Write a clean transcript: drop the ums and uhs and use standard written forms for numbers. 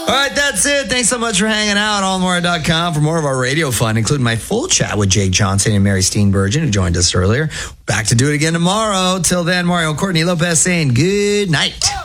All right, that's it. Thanks so much for hanging out. Allmore.com for more of our radio fun, including my full chat with Jake Johnson and Mary Steenburgen, who joined us earlier. Back to do it again tomorrow. Till then, Mario Courtney Lopez saying good night.